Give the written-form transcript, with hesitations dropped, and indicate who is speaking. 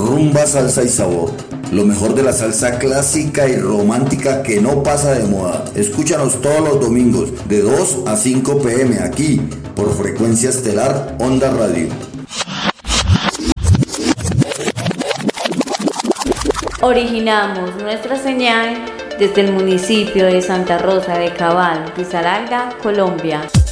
Speaker 1: rumba, salsa y sabor. Lo mejor de la salsa clásica y romántica que no pasa de moda. Escúchanos todos los domingos de 2 a 5 p.m. aquí por Frecuencia Estelar Onda Radio.
Speaker 2: Originamos nuestra señal desde el municipio de Santa Rosa de Cabal, Risaralda, Colombia.